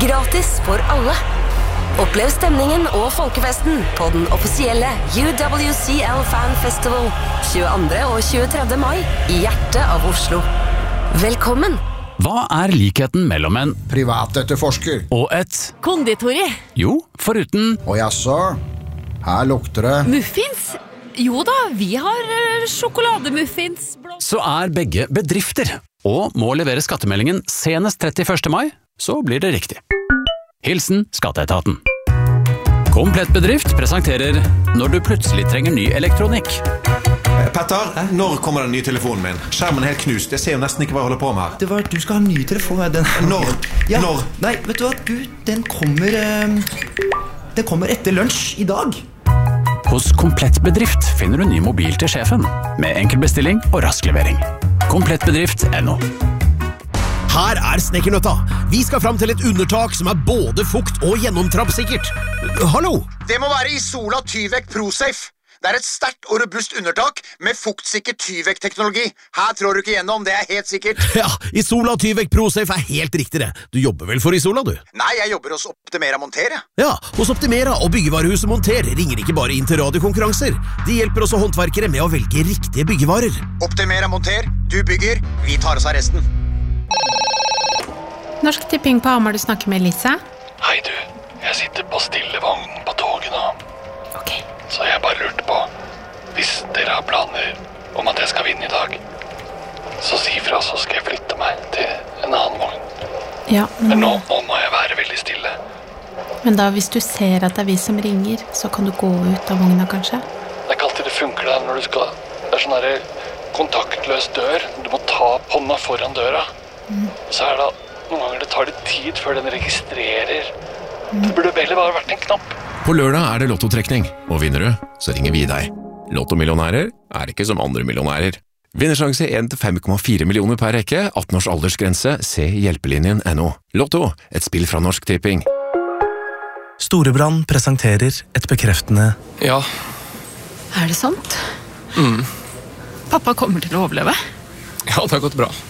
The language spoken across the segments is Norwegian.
Gratis for alle. Opplev stemningen og folkefesten på den offisielle UWCL Fan Festival 22. og 23. mai I hjertet av Oslo. Velkommen! Hva likheten mellom en privatetterforsker og et konditori? Jo, foruten og jaså, her lukter det Muffins? Jo da, vi har sjokolademuffins. Så begge bedrifter og må levere skattemeldingen senest 31. mai, så blir det riktig. Hilsen Skatteetaten. Komplett bedrift presenterer når du plutselig trenger ny elektronikk. Petter, når kommer den nye telefonen min? Skjermen helt knust, jeg ser jo nesten ikke hva jeg holder på med her. Du skal ha en ny telefon. Når? Ja. Når? Nei, vet du hva? Den kommer etter lunsj I dag. Hos Komplett bedrift finner du ny mobil til sjefen, med enkel bestilling og rask levering. Komplettbedrift.no. Her Snekkernøtta. Vi skal fram til et undertak som både fukt- og gjennomtrappsikkert. Hallo! Det må være Isola Tyvek ProSafe. Det et sterkt og robust undertak med fuktsikker Tyvek-teknologi. Her tror du ikke gjennom, det helt sikkert. Ja, Isola Tyvek ProSafe helt riktig det. Du jobber vel for Isola, du? Nei, jeg jobber hos Optimera Monter, jeg. Ja, hos Optimera og byggevarehuset Monter ringer ikke bare inn til radiokonkurranser. De hjelper også håndverkere med å velge riktige byggevarer. Optimera Monter, du bygger, vi tar oss av resten. Norsk Tipping på Hamar, du snakker med Lisa. Hei du, jeg sitter på stillevogn på toget nå. Ok. Så jeg bare lurte på, hvis dere har planer om at jeg skal vinne I dag, så si fra så skal jeg flytte meg til en annen vogn. Ja, Men nå må jeg være veldig stille. Men da hvis du ser at det vi som ringer, så kan du gå ut av vogna kanskje? Det ikke alltid det funker der når du skal, det sånn der kontaktløs dør, du må ta hånda foran døra. Så det noen ganger det tar litt tid før den registrerer. Det burde vel bare vært en knapp. På lørdag det lottotrekning, og vinner du, så ringer vi deg. Lottomillionærer ikke som andre millionærer. Vinnersjanse 1 til 5,4 millioner per rekke, 18 års aldersgrense, se hjelpelinjen.no. Lotto, et spill fra Norsk Tipping. Storebrand presenterer et bekreftende Ja. Det sant? Pappa kommer til å overleve? Ja, det har gått bra.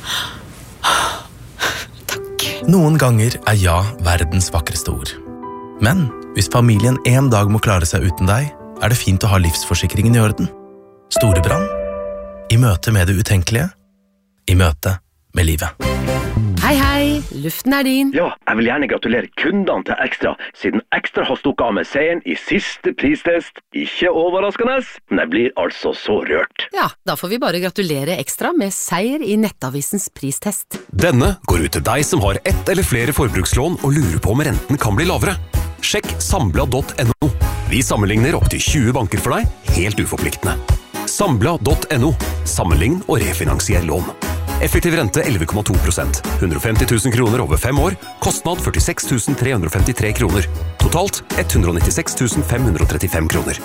Noen ganger ja verdens vakreste ord. Men hvis familien en dag må klare seg uten deg, det fint å ha livsforsikringen I orden. Storebrand. I møte med det utenkelige. I møte med livet. Hei, luften din. Ja, jeg vil gjerne gratulere kundene til Ekstra, siden Ekstra har stukket av med seieren I siste pristest. Ikke overraskende, men jeg blir altså så rørt. Ja, da får vi bare gratulere Ekstra med seier I Nettavisens pristest. Denne går ut til deg som har ett eller flere forbrukslån og lurer på om renten kan bli lavere. Sjekk Sambla.no. Vi sammenligner opp til 20 banker for deg, helt uforpliktende. Sambla.no. Sammenlign og refinansier lån. Effektiv rente 11,2%. 150 000 kroner over 5 år. Kostnad 46 353 kroner. Totalt 196 535 kroner.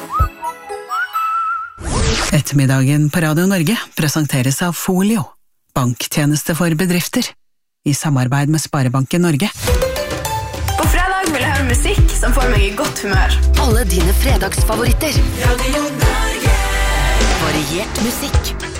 Ettermiddagen på Radio Norge presenteres av Folio, banktjeneste for bedrifter, I samarbeid med Sparebanken Norge. På fredag vil jeg høre musikk som får meg I godt humør. Alle dine fredagsfavoritter. Radio Norge. Variert musikk.